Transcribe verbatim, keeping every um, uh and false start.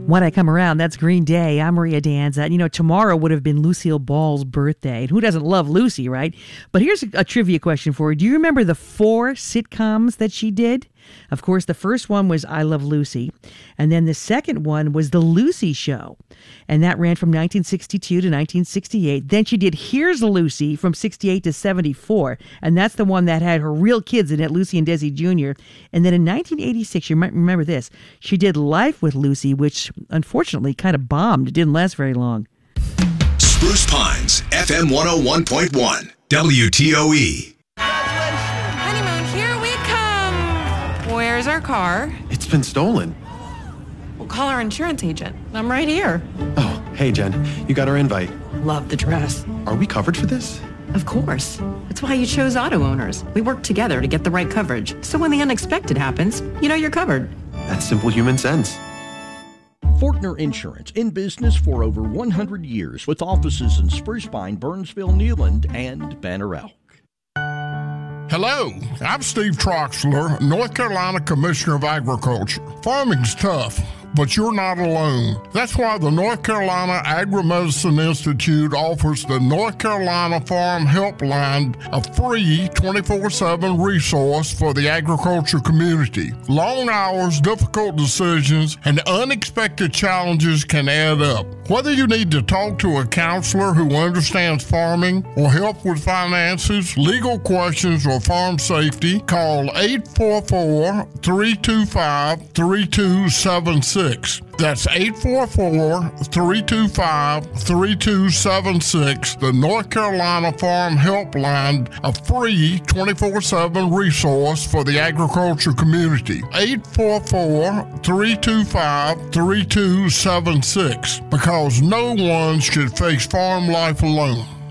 When I Come Around, that's Green Day. I'm Maria Danza. You know, tomorrow would have been Lucille Ball's birthday. And who doesn't love Lucy, right? But here's a, a trivia question for you. Do you remember the four sitcoms that she did? Of course, the first one was I Love Lucy. And then the second one was The Lucy Show. And that ran from nineteen sixty-two to nineteen sixty-eight. Then she did Here's Lucy from sixty-eight to seventy-four. And that's the one that had her real kids in it, Lucy and Desi Junior And then in nineteen eighty-six, you might remember this, she did Life with Lucy, which unfortunately kind of bombed. It didn't last very long. Spruce Pines, F M one oh one point one, W T O E. Honeymoon, here we come. Where's our car? It's been stolen. We'll call our insurance agent. I'm right here. Oh, hey, Jen. You got our invite. Love the dress. Are we covered for this? Of course. That's why you chose Auto Owners. We work together to get the right coverage. So when the unexpected happens, you know you're covered. That's simple human sense. Fortner Insurance, in business for over one hundred years with offices in Spruce Pine, Burnsville, Newland, and Banner Elk. Hello, I'm Steve Troxler, North Carolina Commissioner of Agriculture. Farming's tough, but you're not alone. That's why the North Carolina Agri-Medicine Institute offers the North Carolina Farm Helpline, a free twenty-four seven resource for the agriculture community. Long hours, difficult decisions, and unexpected challenges can add up. Whether you need to talk to a counselor who understands farming or help with finances, legal questions, or farm safety, call eight four four, three two five, three two seven six. That's eight four four, three two five, three two seven six, the North Carolina Farm Helpline, a free twenty-four seven resource for the agriculture community. eight four four, three two five, three two seven six, because no one should face farm life alone.